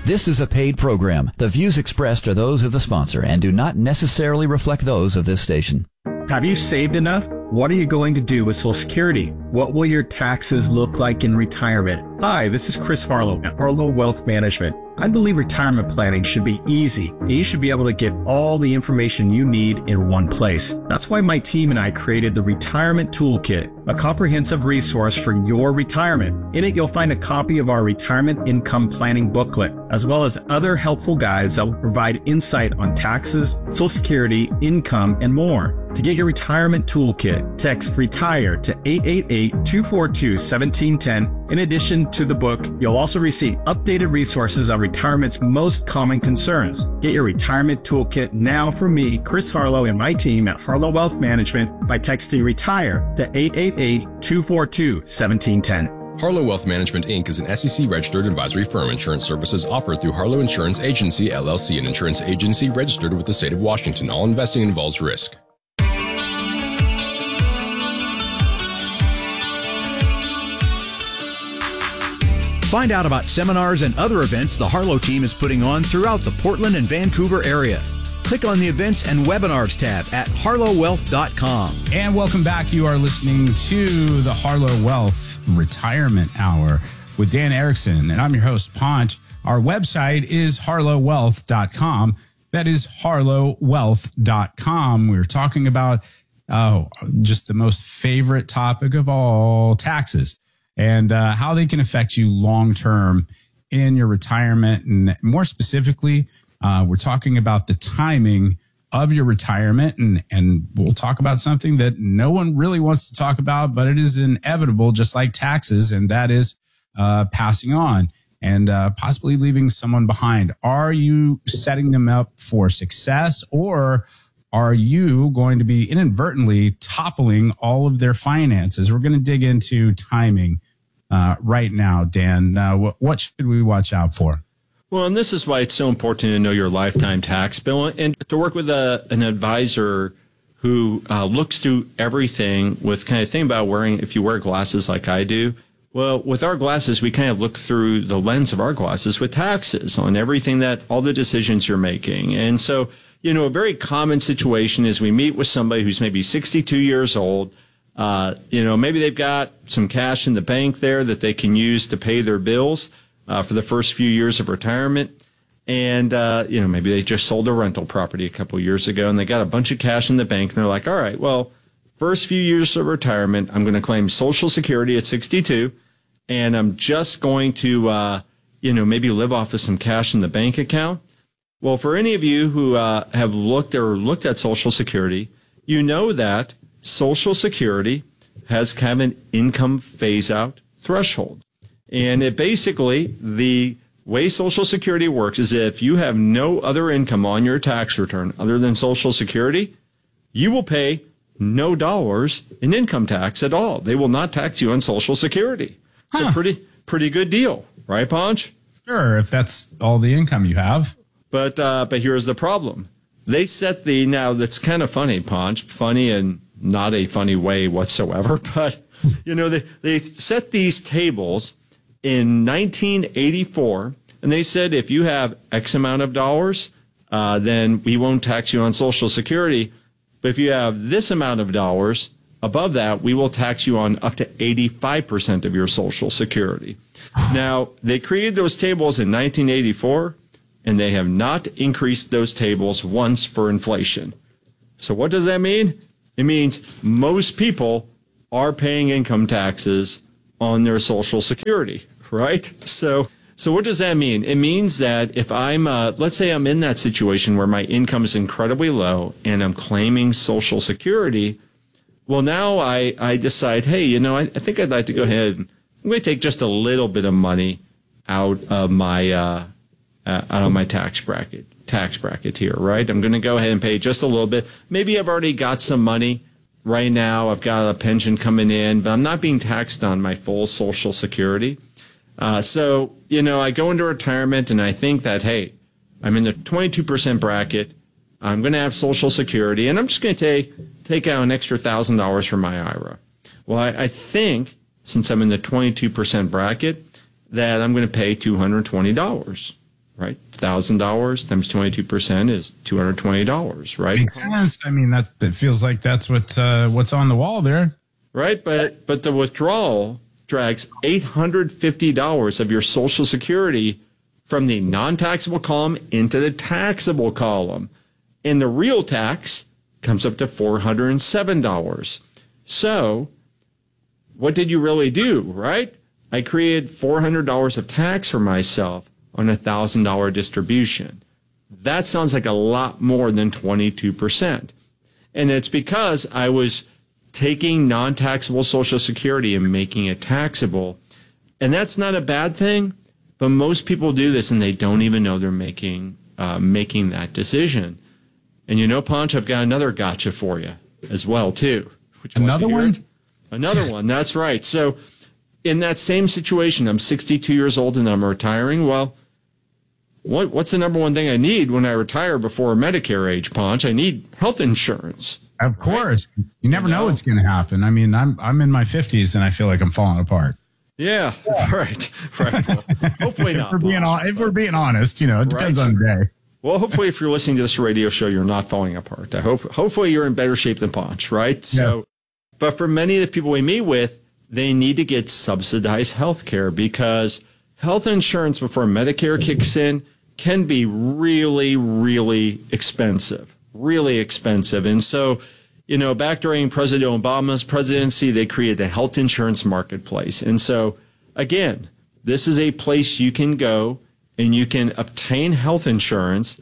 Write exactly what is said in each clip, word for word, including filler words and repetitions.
This is a paid program. The views expressed are those of the sponsor and do not necessarily reflect those of this station. Have you saved enough? What are you going to do with Social Security? What will your taxes look like in retirement? Hi, this is Chris Harlow at Harlow Wealth Management. I believe retirement planning should be easy, and you should be able to get all the information you need in one place. That's why my team and I created the Retirement Toolkit, a comprehensive resource for your retirement. In it, you'll find a copy of our retirement income planning booklet, as well as other helpful guides that will provide insight on taxes, Social Security, income, and more. To get your retirement toolkit, text RETIRE to eight eight eight, two four two, one seven one zero. In addition to the book, you'll also receive updated resources on retirement's most common concerns. Get your retirement toolkit now from me, Chris Harlow, and my team at Harlow Wealth Management by texting RETIRE to eight eight eight, two four two, one seven one zero. Harlow Wealth Management, Incorporated is an S E C-registered advisory firm. Insurance services offered through Harlow Insurance Agency, L L C, an insurance agency registered with the state of Washington. All investing involves risk. Find out about seminars and other events the Harlow team is putting on throughout the Portland and Vancouver area. Click on the Events and Webinars tab at harlow wealth dot com. And welcome back. You are listening to the Harlow Wealth Retirement Hour with Dan Erickson, and I'm your host, Ponch. Our website is harlow wealth dot com. That is harlow wealth dot com. We're talking about, oh, just the most favorite topic of all, taxes, and uh, how they can affect you long-term in your retirement. And more specifically, uh, we're talking about the timing of your retirement. And, and we'll talk about something that no one really wants to talk about, but it is inevitable, just like taxes, and that is uh, passing on and uh, possibly leaving someone behind. Are you setting them up for success, or are you going to be inadvertently toppling all of their finances? We're going to dig into timing Uh, right now, Dan. Uh, what, what should we watch out for? Well, and this is why it's so important to know your lifetime tax bill and to work with a, an advisor who uh, looks through everything with kind of thing about wearing, if you wear glasses like I do. Well, with our glasses, we kind of look through the lens of our glasses with taxes on everything that all the decisions you're making. And so, you know, a very common situation is we meet with somebody who's maybe sixty-two years old. Uh, you know, maybe they've got some cash in the bank there that they can use to pay their bills uh, for the first few years of retirement. And, uh, you know, maybe they just sold a rental property a couple of years ago and they got a bunch of cash in the bank. And they're like, all right, well, first few years of retirement, I'm going to claim Social Security at sixty-two. And I'm just going to, uh, you know, maybe live off of some cash in the bank account. Well, for any of you who uh, have looked or looked at Social Security, you know that Social Security has kind of an income phase-out threshold. And it basically, the way Social Security works is if you have no other income on your tax return other than Social Security, you will pay no dollars in income tax at all. They will not tax you on Social Security. It's huh. a pretty, pretty good deal, right, Ponch? Sure, if that's all the income you have. But, uh, but here's the problem. They set the, now that's kind of funny, Ponch, funny and not a funny way whatsoever, but, you know, they, they set these tables in nineteen eighty-four, and they said if you have X amount of dollars, uh, then we won't tax you on Social Security. But if you have this amount of dollars above that, we will tax you on up to eighty-five percent of your Social Security. Now, they created those tables in nineteen eighty-four, and they have not increased those tables once for inflation. So what does that mean? It means most people are paying income taxes on their Social Security, right? So, so what does that mean? It means that if I'm, uh, let's say I'm in that situation where my income is incredibly low and I'm claiming Social Security, well, now I, I decide, hey, you know, I, I think I'd like to go ahead and I'm going to take just a little bit of money out of my, uh, uh, out of my tax bracket. tax bracket here, right? I'm going to go ahead and pay just a little bit. Maybe I've already got some money right now. I've got a pension coming in, but I'm not being taxed on my full Social Security. Uh, so, you know, I go into retirement and I think that, hey, I'm in the twenty-two percent bracket. I'm going to have Social Security, and I'm just going to take take out an extra one thousand dollars from my I R A. Well, I, I think since I'm in the twenty-two percent bracket that I'm going to pay two hundred twenty dollars. right? one thousand dollars times twenty-two percent is two hundred twenty dollars, right? Makes sense. I mean, that it feels like that's what uh, what's on the wall there. Right, but but the withdrawal drags eight hundred fifty dollars of your Social Security from the non-taxable column into the taxable column. And the real tax comes up to four hundred seven dollars. So what did you really do, right? I created four hundred dollars of tax for myself on a one thousand dollars distribution. That sounds like a lot more than twenty-two percent. And it's because I was taking non-taxable Social Security and making it taxable. And that's not a bad thing, but most people do this and they don't even know they're making uh, making that decision. And you know, Ponch, I've got another gotcha for you as well, too. Would you Another like to hear one? it? Another one, that's right. So in that same situation, I'm sixty-two years old and I'm retiring. Well, what, what's the number one thing I need when I retire before Medicare age, Ponch? I need health insurance. Of course. Right? You never you know know what's going to happen. I mean, I'm I'm in my fifties and I feel like I'm falling apart. Yeah, yeah. right. right. Well, hopefully not. if, we're being, Ponch, if we're being honest, you know, it depends right. on the day. Well, hopefully, if you're listening to this radio show, you're not falling apart. I hope, hopefully, you're in better shape than Ponch, right? Yeah. So, but for many of the people we meet with, they need to get subsidized health care because health insurance before Medicare kicks in can be really, really expensive, really expensive. And so, you know, back during President Obama's presidency, they created the health insurance marketplace. And so, again, this is a place you can go and you can obtain health insurance,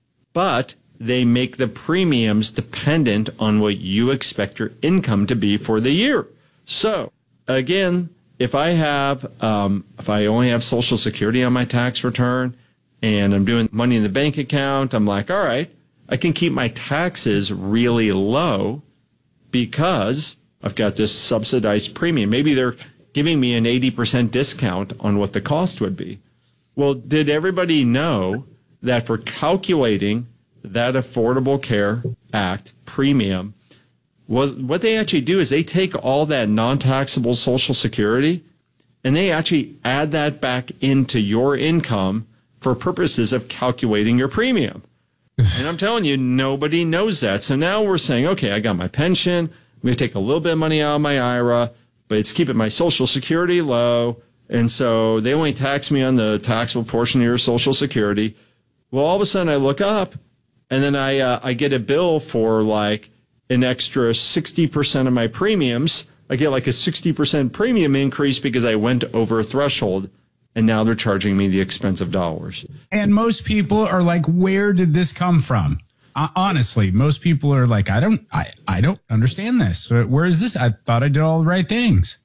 but they make the premiums dependent on what you expect your income to be for the year. So, again, if I have, um, if I only have Social Security on my tax return and I'm doing money in the bank account, I'm like, all right, I can keep my taxes really low because I've got this subsidized premium. Maybe they're giving me an eighty percent discount on what the cost would be. Well, did everybody know that for calculating that Affordable Care Act premium, well, what they actually do is they take all that non-taxable Social Security and they actually add that back into your income for purposes of calculating your premium. And I'm telling you, nobody knows that. So now we're saying, okay, I got my pension. I'm going to take a little bit of money out of my I R A, but it's keeping my Social Security low. And so they only tax me on the taxable portion of your Social Security. Well, all of a sudden I look up and then I uh, I get a bill for like an extra sixty percent of my premiums. I get like a sixty percent premium increase because I went over a threshold and now they're charging me the expensive dollars. And most people are like, where did this come from? Uh, honestly, most people are like, I don't I, I don't understand this. Where is this? I thought I did all the right things.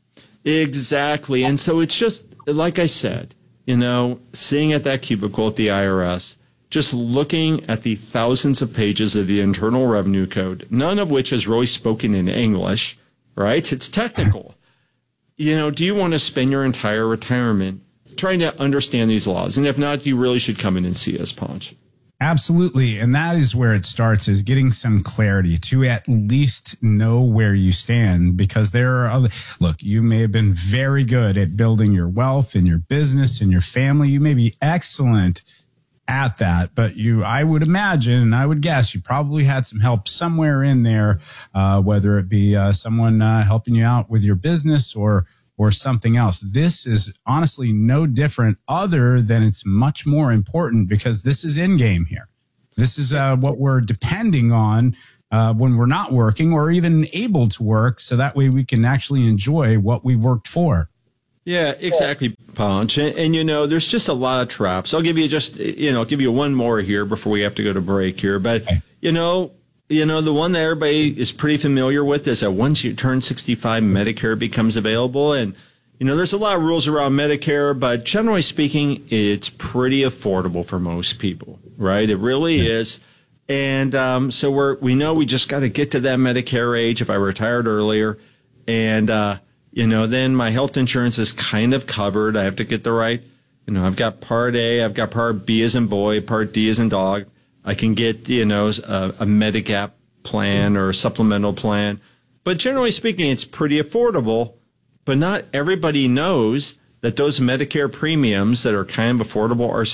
Exactly. And so it's just, like I said, you know, sitting at that cubicle at the I R S, just looking at the thousands of pages of the Internal Revenue Code, none of which is really spoken in English, right? It's technical. You know, do you want to spend your entire retirement trying to understand these laws? And if not, you really should come in and see us, Ponch. Absolutely. And that is where it starts, is getting some clarity to at least know where you stand, because there are other, look, you may have been very good at building your wealth and your business and your family. You may be excellent at that, but you, I would imagine, and I would guess you probably had some help somewhere in there, uh, whether it be uh, someone uh, helping you out with your business or or something else. This is honestly no different, other than it's much more important because this is in game here. This is uh, what we're depending on uh, when we're not working or even able to work, so that way we can actually enjoy what we worked for. Yeah, exactly, Ponch. And, and, you know, there's just a lot of traps. I'll give you just, you know, I'll give you one more here before we have to go to break here. But, okay. you know, You know, the one that everybody is pretty familiar with is that once you turn sixty-five, Medicare becomes available. And, you know, there's a lot of rules around Medicare, but generally speaking, it's pretty affordable for most people, right? It really yeah. is. And um, so we're, we know we just got to get to that Medicare age if I retired earlier. And, uh, you know, then my health insurance is kind of covered. I have to get the right, you know, I've got Part A, I've got Part B as in boy, Part D as in dog. I can get, you know, a, a Medigap plan or a supplemental plan. But generally speaking, it's pretty affordable. But not everybody knows that those Medicare premiums that are kind of affordable are set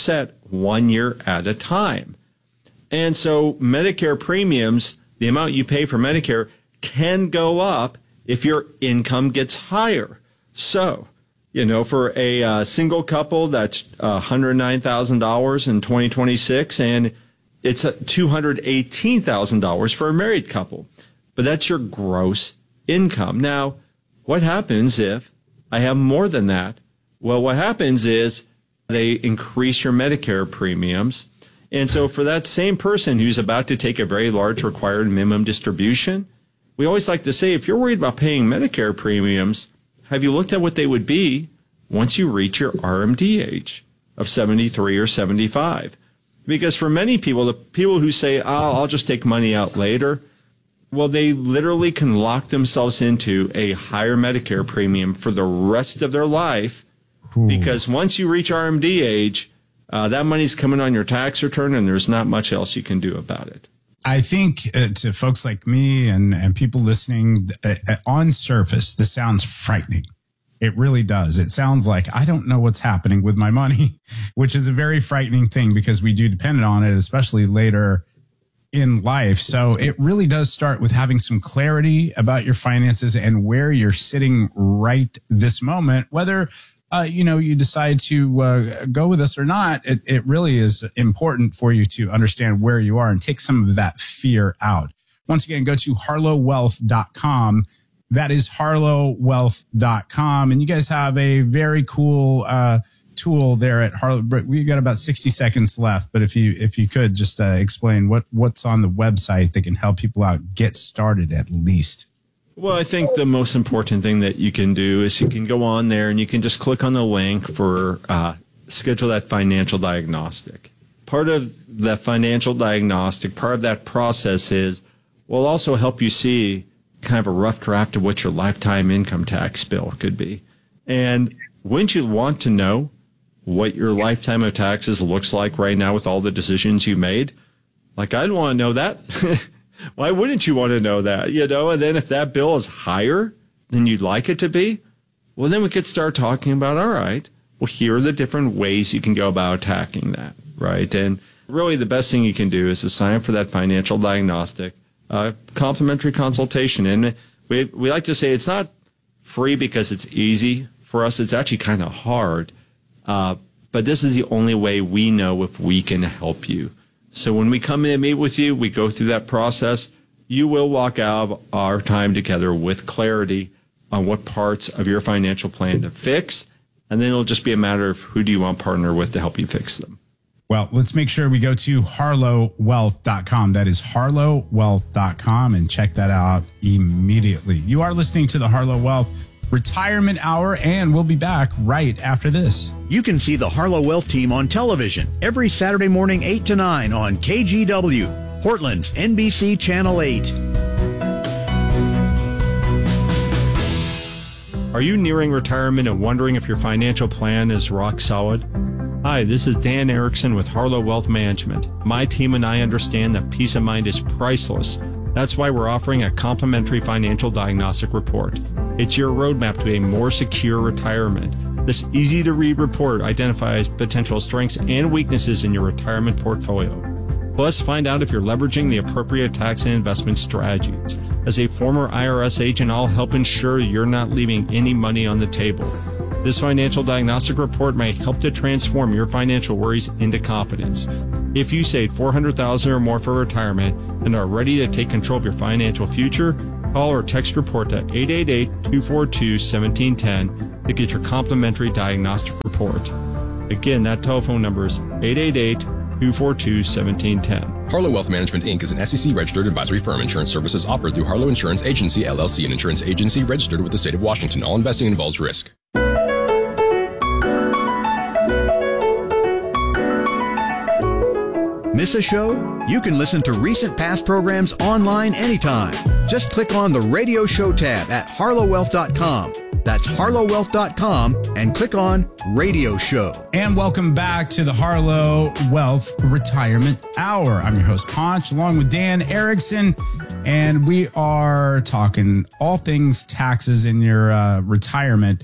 one year at a time. And so Medicare premiums, the amount you pay for Medicare, can go up if your income gets higher. So, you know, for a uh, single couple, that's uh, one hundred nine thousand dollars in twenty twenty-six, and it's uh, two hundred eighteen thousand dollars for a married couple. But that's your gross income. Now, what happens if I have more than that? Well, what happens is they increase your Medicare premiums. And so for that same person who's about to take a very large required minimum distribution, we always like to say, if you're worried about paying Medicare premiums, have you looked at what they would be once you reach your R M D age of seventy-three or seventy-five? Because for many people, the people who say, oh, I'll just take money out later, well, they literally can lock themselves into a higher Medicare premium for the rest of their life. Ooh. Because once you reach R M D age, uh, that money's coming on your tax return, and there's not much else you can do about it. I think uh, to folks like me and, and people listening, uh, uh, on surface, this sounds frightening. It really does. It sounds like I don't know what's happening with my money, which is a very frightening thing because we do depend on it, especially later in life. So it really does start with having some clarity about your finances and where you're sitting right this moment, whether Uh, you know, you decide to uh, go with us or not. It, it really is important for you to understand where you are and take some of that fear out. Once again, go to harlow wealth dot com. That is harlow wealth dot com. And you guys have a very cool uh, tool there at Harlow. We've got about sixty seconds left, but if you if you could just uh, explain what, what's on the website that can help people out get started at least. Well, I think the most important thing that you can do is you can go on there and you can just click on the link for uh, schedule that financial diagnostic. Part of the financial diagnostic, part of that process is will also help you see kind of a rough draft of what your lifetime income tax bill could be. And wouldn't you want to know what your lifetime of taxes looks like right now with all the decisions you made? Like, I'd want to know that. Why wouldn't you want to know that? You know, and then if that bill is higher than you'd like it to be, well, then we could start talking about, all right, well, here are the different ways you can go about attacking that, right? And really the best thing you can do is to sign up for that financial diagnostic, uh, complimentary consultation. And we, we like to say it's not free because it's easy for us. It's actually kind of hard. Uh, but this is the only way we know if we can help you. So when we come in and meet with you, we go through that process. You will walk out of our time together with clarity on what parts of your financial plan to fix. And then it'll just be a matter of who do you want to partner with to help you fix them. Well, let's make sure we go to harlow wealth dot com. That is harlow wealth dot com, and check that out immediately. You are listening to the Harlow Wealth Retirement Hour, and we'll be back right after this. You can see the Harlow Wealth team on television every Saturday morning, eight to nine on K G W, Portland's N B C Channel eight. Are you nearing retirement and wondering if your financial plan is rock solid? Hi, this is Dan Erickson with Harlow Wealth Management. My team and I understand that peace of mind is priceless. That's why we're offering a complimentary financial diagnostic report. It's your roadmap to a more secure retirement. This easy-to-read report identifies potential strengths and weaknesses in your retirement portfolio. Plus, find out if you're leveraging the appropriate tax and investment strategies. As a former I R S agent, I'll help ensure you're not leaving any money on the table. This financial diagnostic report may help to transform your financial worries into confidence. If you save four hundred thousand dollars or more for retirement and are ready to take control of your financial future, call or text report to eight eight eight, two four two, one seven one zero to get your complimentary diagnostic report. Again, that telephone number is eight eight eight, two four two, one seven one zero. Harlow Wealth Management, Incorporated is an S E C-registered advisory firm. Insurance services offered through Harlow Insurance Agency, L L C, an insurance agency registered with the state of Washington. All investing involves risk. Miss a show? You can listen to recent past programs online anytime. Just click on the Radio Show tab at harlow wealth dot com. That's harlow wealth dot com and click on Radio Show. And welcome back to the Harlow Wealth Retirement Hour. I'm your host, Ponch, along with Dan Erickson, and we are talking all things taxes in your uh, retirement.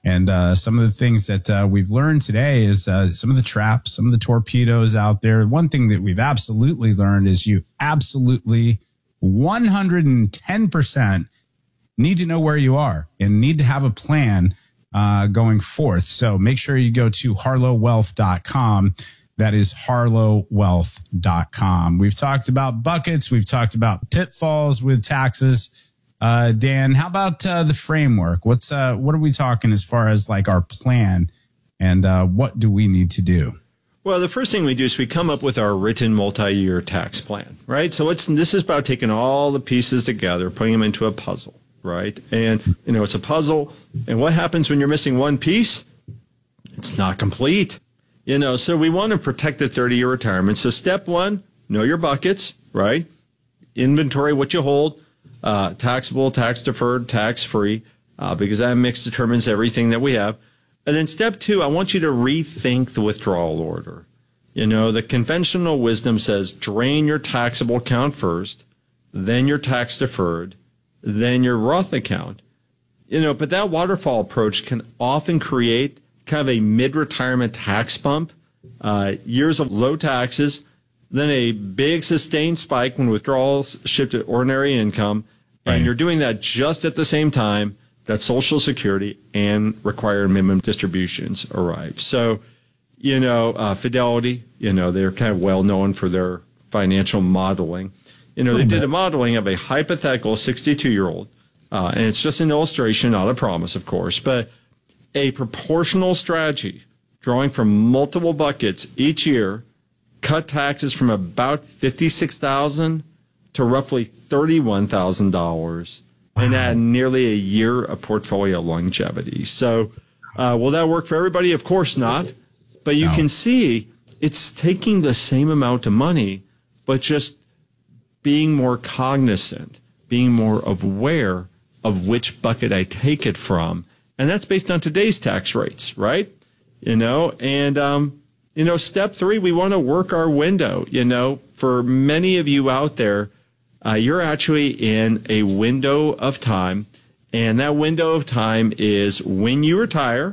And uh, some of the things that uh, we've learned today is uh, some of the traps, some of the torpedoes out there. One thing that we've absolutely learned is you absolutely one hundred ten percent need to know where you are and need to have a plan uh, going forth. So make sure you go to harlow wealth dot com. That is harlow wealth dot com. We've talked about buckets. We've talked about pitfalls with taxes. Uh, Dan, how about uh, the framework? What's uh, what are we talking as far as like our plan, and uh, what do we need to do? Well, the first thing we do is we come up with our written multi-year tax plan, right? So it's this is about taking all the pieces together, putting them into a puzzle, right? And you know, it's a puzzle, and what happens when you're missing one piece? It's not complete. You know, so we want to protect the thirty-year retirement. So step one, know your buckets, right? Inventory what you hold. Uh, taxable, tax deferred, tax free, uh, because that mix determines everything that we have. And then step two, I want you to rethink the withdrawal order. You know, the conventional wisdom says drain your taxable account first, then your tax deferred, then your Roth account. You know, but that waterfall approach can often create kind of a mid-retirement tax bump, uh, years of low taxes, then a big sustained spike when withdrawals shift to ordinary income. And right. You're doing that just at the same time that Social Security and required minimum distributions arrive. So, you know, uh, Fidelity, you know, they're kind of well known for their financial modeling. You know, they did a modeling of a hypothetical sixty-two-year-old, uh, and it's just an illustration, not a promise, of course, but a proportional strategy drawing from multiple buckets each year cut taxes from about fifty-six thousand dollars to roughly thirty-one thousand dollars and add nearly a year of portfolio longevity. So uh, will that work for everybody? Of course not. But you no. can see it's taking the same amount of money, but just being more cognizant, being more aware of which bucket I take it from. And that's based on today's tax rates, right? You know, and um, You know, step three, we want to work our window. You know, for many of you out there, uh, you're actually in a window of time. And that window of time is when you retire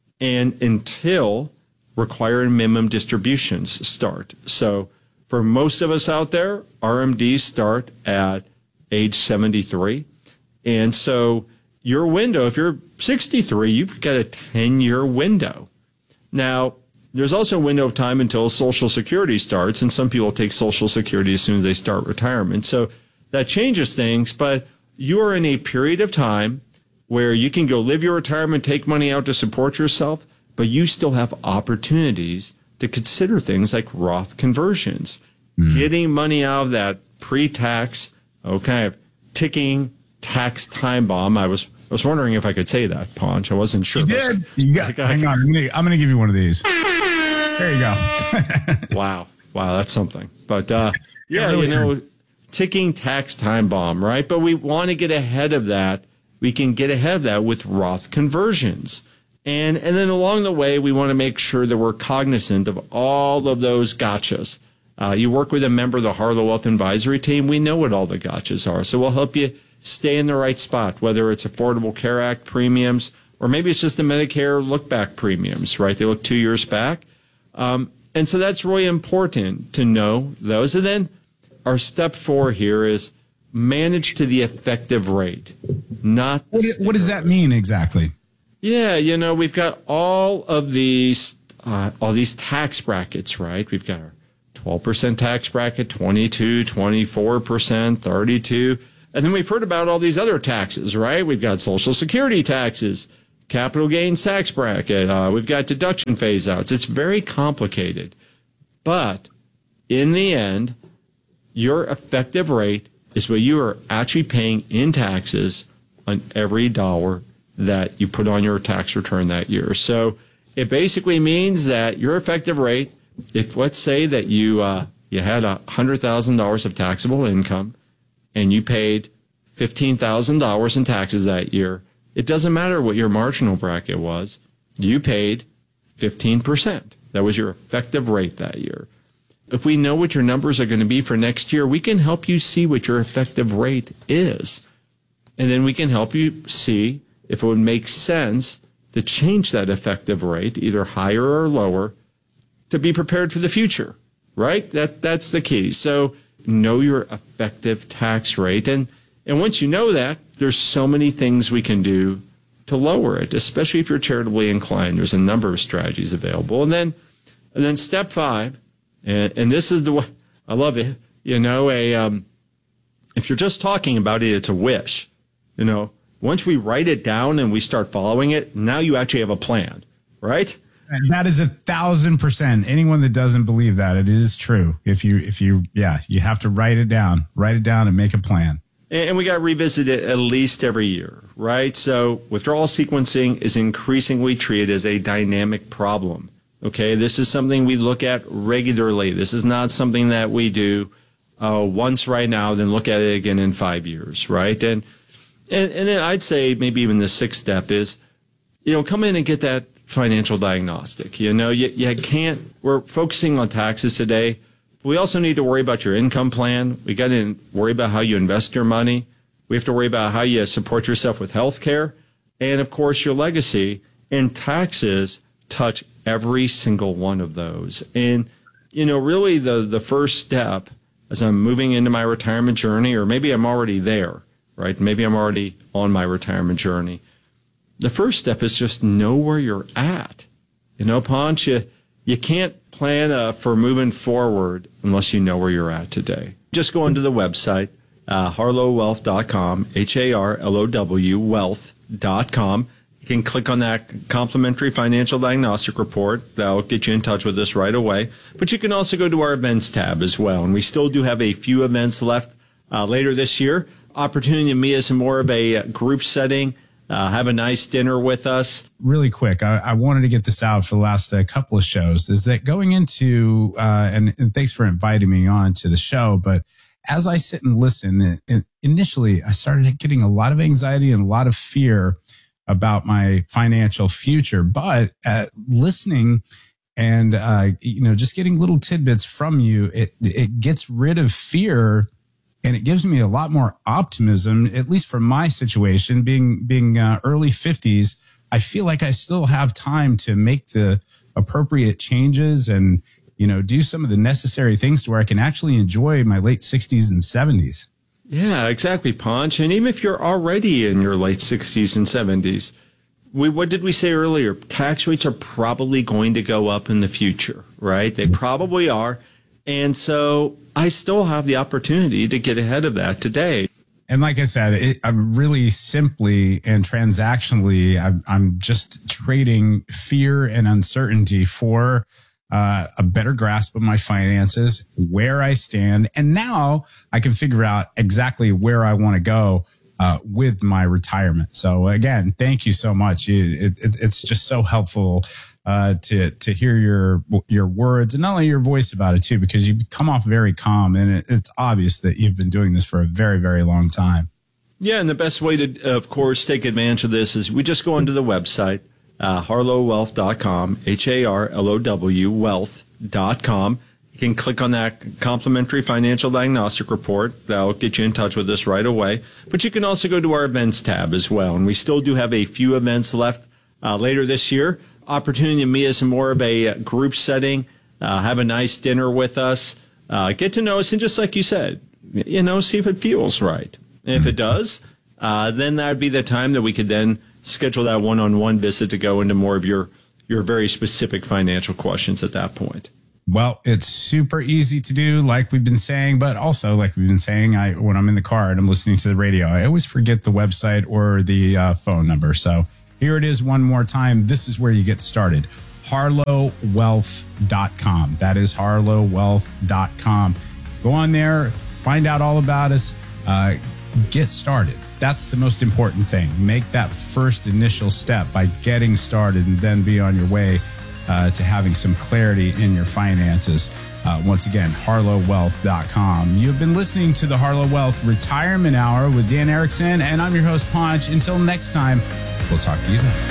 and until required minimum distributions start. So for most of us out there, R M Ds start at age seventy-three. And so your window, if you're sixty-three, you've got a ten-year window. Now, there's also a window of time until Social Security starts, and some people take Social Security as soon as they start retirement. So that changes things, but you are in a period of time where you can go live your retirement, take money out to support yourself, but you still have opportunities to consider things like Roth conversions, mm. getting money out of that pre-tax, oh, kind of ticking tax time bomb. I was I was wondering if I could say that, Ponch. I wasn't sure. You did. You got, like, hang I, on. I'm going I'm to give you one of these. There you go. Wow. Wow, that's something. But, uh, yeah, really you know, ticking tax time bomb, right? But we want to get ahead of that. We can get ahead of that with Roth conversions. And and then along the way, we want to make sure that we're cognizant of all of those gotchas. Uh, you work with a member of the Harlow Wealth Advisory team. We know what all the gotchas are. So we'll help you stay in the right spot, whether it's Affordable Care Act premiums or maybe it's just the Medicare look-back premiums, right? They look two years back. Um, and so that's really important to know those. And then our step four here is manage to the effective rate, not what, what does that mean exactly? Yeah, you know, we've got all of these uh, all these tax brackets, right? We've got our twelve percent tax bracket, twenty-two, twenty-four percent, thirty-two. And then we've heard about all these other taxes, right? We've got Social Security taxes, capital gains tax bracket. Uh, we've got deduction phase outs. It's very complicated. But in the end, your effective rate is what you are actually paying in taxes on every dollar that you put on your tax return that year. So it basically means that your effective rate, if let's say that you uh, you had one hundred thousand dollars of taxable income and you paid fifteen thousand dollars in taxes that year, it doesn't matter what your marginal bracket was. You paid fifteen percent. That was your effective rate that year. If we know what your numbers are going to be for next year, we can help you see what your effective rate is. And then we can help you see if it would make sense to change that effective rate, either higher or lower, to be prepared for the future, right? That that's the key. So know your effective tax rate. And, and once you know that, there's so many things we can do to lower it, especially if you're charitably inclined. There's a number of strategies available. And then and then step five, and, and this is the one, I love it, you know, a um, if you're just talking about it, it's a wish. You know, once we write it down and we start following it, now you actually have a plan, right? And that is a thousand percent. Anyone that doesn't believe that, it is true. If you, if you, yeah, you have to write it down, write it down and make a plan. And we got to revisit it at least every year, right? So withdrawal sequencing is increasingly treated as a dynamic problem. Okay, this is something we look at regularly. This is not something that we do uh, once right now, then look at it again in five years, right? And, and and then I'd say maybe even the sixth step is, you know, come in and get that financial diagnostic. You know, you, you can't, we're focusing on taxes today. We also need to worry about your income plan. We got to worry about how you invest your money. We have to worry about how you support yourself with health care. And, of course, your legacy. And taxes touch every single one of those. And, you know, really the, the first step as I'm moving into my retirement journey, or maybe I'm already there, right? Maybe I'm already on my retirement journey. The first step is just know where you're at. You know, Ponch, you, you can't plan uh, for moving forward unless you know where you're at today. Just go onto the website, uh, harlow wealth dot com, H A R L O W wealth dot com. You can click on that complimentary financial diagnostic report. That'll get you in touch with us right away. But you can also go to our events tab as well. And we still do have a few events left uh, later this year. Opportunity to meet us in more of a group setting. Uh, have a nice dinner with us. Really quick, I, I wanted to get this out for the last uh, couple of shows, is that going into, uh, and, and thanks for inviting me on to the show, but as I sit and listen, it, it, initially I started getting a lot of anxiety and a lot of fear about my financial future, but uh, listening and, uh, you know, just getting little tidbits from you, it, it gets rid of fear. And it gives me a lot more optimism, at least for my situation, being being uh, early fifties. I feel like I still have time to make the appropriate changes and, you know, do some of the necessary things to where I can actually enjoy my late sixties and seventies. Yeah, exactly, Ponch. And even if you're already in your late sixties and seventies, we, what did we say earlier? Tax rates are probably going to go up in the future, right? They probably are. And so I still have the opportunity to get ahead of that today. And like I said, it, I'm really simply and transactionally, I'm, I'm just trading fear and uncertainty for uh, a better grasp of my finances, where I stand. And now I can figure out exactly where I want to go uh, with my retirement. So again, thank you so much. It, it, it's just so helpful Uh, to to hear your your words and not only your voice about it too, because you come off very calm, and it, it's obvious that you've been doing this for a very, very long time. Yeah, and the best way to, of course, take advantage of this is we just go onto the website, uh, harlow wealth dot com, H A R L O W wealth dot com. You can click on that complimentary financial diagnostic report. That'll get you in touch with us right away. But you can also go to our events tab as well, and we still do have a few events left uh, later this year. Opportunity to meet us in more of a group setting, uh, have a nice dinner with us, uh, get to know us, and just like you said, you know, see if it feels right. And if it does, uh, then that would be the time that we could then schedule that one-on-one visit to go into more of your, your very specific financial questions at that point. Well, it's super easy to do, like we've been saying, but also like we've been saying, I when I'm in the car and I'm listening to the radio, I always forget the website or the uh, phone number. So here it is one more time. This is where you get started. harlow wealth dot com. That is harlow wealth dot com. Go on there, find out all about us, uh, get started. That's the most important thing. Make that first initial step by getting started and then be on your way uh, to having some clarity in your finances. Uh, once again, harlow wealth dot com. You've been listening to the Harlow Wealth Retirement Hour with Dan Erickson, and I'm your host, Ponch. Until next time, we'll talk to you then.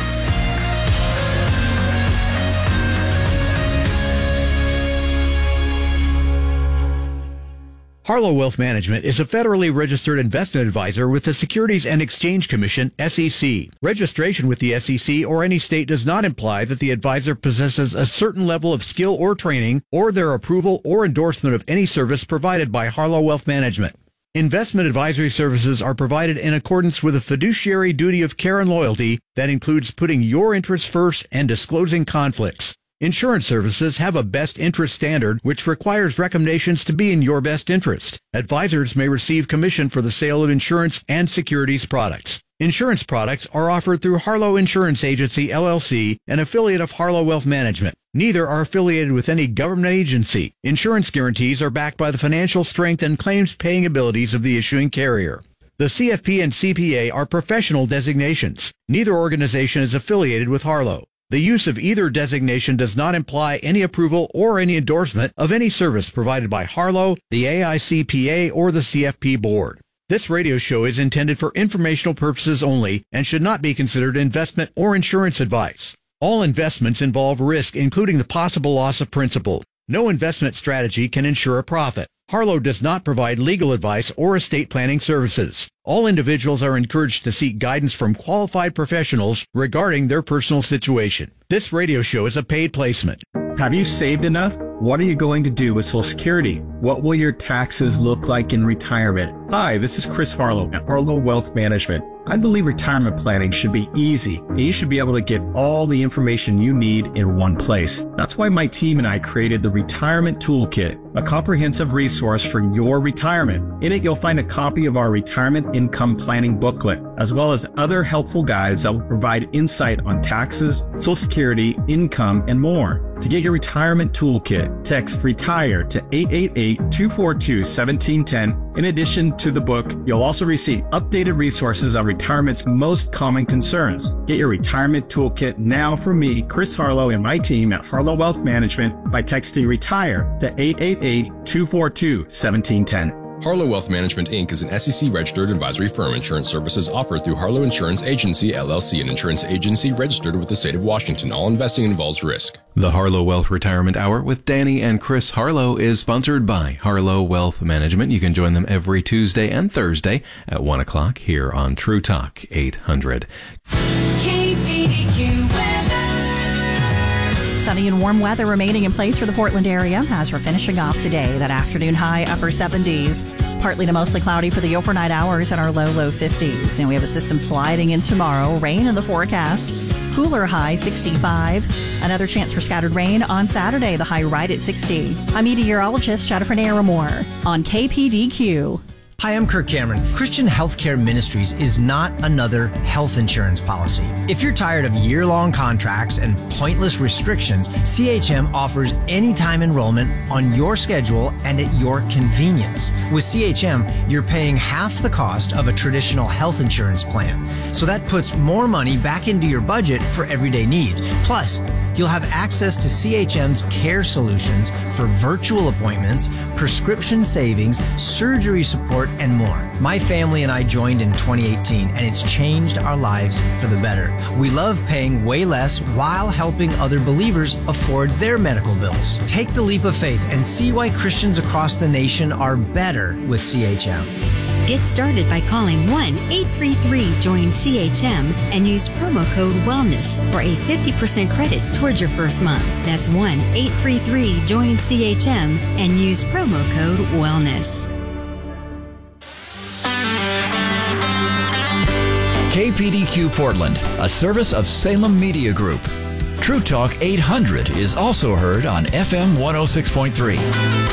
Harlow Wealth Management is a federally registered investment advisor with the Securities and Exchange Commission, S E C. Registration with the S E C or any state does not imply that the advisor possesses a certain level of skill or training or their approval or endorsement of any service provided by Harlow Wealth Management. Investment advisory services are provided in accordance with a fiduciary duty of care and loyalty that includes putting your interests first and disclosing conflicts. Insurance services have a best interest standard which requires recommendations to be in your best interest. Advisors may receive commission for the sale of insurance and securities products. Insurance products are offered through Harlow Insurance Agency, L L C, an affiliate of Harlow Wealth Management. Neither are affiliated with any government agency. Insurance guarantees are backed by the financial strength and claims-paying abilities of the issuing carrier. The C F P and C P A are professional designations. Neither organization is affiliated with Harlow. The use of either designation does not imply any approval or any endorsement of any service provided by Harlow, the A I C P A, or the C F P Board. This radio show is intended for informational purposes only and should not be considered investment or insurance advice. All investments involve risk, including the possible loss of principal. No investment strategy can ensure a profit. Harlow does not provide legal advice or estate planning services. All individuals are encouraged to seek guidance from qualified professionals regarding their personal situation. This radio show is a paid placement. Have you saved enough? What are you going to do with Social Security? What will your taxes look like in retirement? Hi, this is Chris Harlow at Harlow Wealth Management. I believe retirement planning should be easy, and you should be able to get all the information you need in one place. That's why my team and I created the Retirement Toolkit, a comprehensive resource for your retirement. In it, you'll find a copy of our retirement income planning booklet, as well as other helpful guides that will provide insight on taxes, Social Security, income, and more. To get your retirement toolkit, text RETIRE to eight eight eight, two four two, one seven one zero. In addition to the book, you'll also receive updated resources on retirement's most common concerns. Get your retirement toolkit now from me, Chris Harlow, and my team at Harlow Wealth Management by texting RETIRE to eight eight eight, two four two, one seven one zero. Harlow Wealth Management, Incorporated is an S E C-registered advisory firm. Insurance services offered through Harlow Insurance Agency, L L C, an insurance agency registered with the state of Washington. All investing involves risk. The Harlow Wealth Retirement Hour with Danny and Chris Harlow is sponsored by Harlow Wealth Management. You can join them every Tuesday and Thursday at one o'clock here on True Talk eight hundred. K P D Q weather. Sunny and warm weather remaining in place for the Portland area as we're finishing off today. That afternoon high upper seventies. Partly to mostly cloudy for the overnight hours and our low, low fifties. And we have a system sliding in tomorrow. Rain in the forecast. Cooler high sixty-five. Another chance for scattered rain on Saturday. The high right at sixty. I'm meteorologist Jennifer Naramore on K P D Q. Hi, I'm Kirk Cameron. Christian Healthcare Ministries is not another health insurance policy. If you're tired of year-long contracts and pointless restrictions, C H M offers anytime enrollment on your schedule and at your convenience. With C H M, you're paying half the cost of a traditional health insurance plan. So that puts more money back into your budget for everyday needs. Plus, you'll have access to C H M's care solutions for virtual appointments, prescription savings, surgery support, and more. My family and I joined in twenty eighteen, and it's changed our lives for the better. We love paying way less while helping other believers afford their medical bills. Take the leap of faith and see why Christians across the nation are better with C H M. Get started by calling one eight three three join C H M and use promo code WELLNESS for a fifty percent credit towards your first month. That's one eight three three join C H M and use promo code WELLNESS. K P D Q Portland, a service of Salem Media Group. True Talk eight hundred is also heard on F M one oh six point three.